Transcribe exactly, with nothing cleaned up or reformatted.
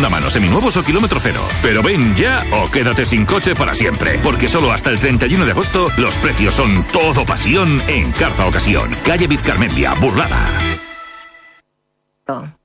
la mano, seminuevos o kilómetro cero. Pero ven ya o quédate sin coche para siempre. Porque solo hasta el treinta y uno de agosto los precios son todo pasión en Carfa Ocasión. Calle Vizcarmendia, Burlada. Oh.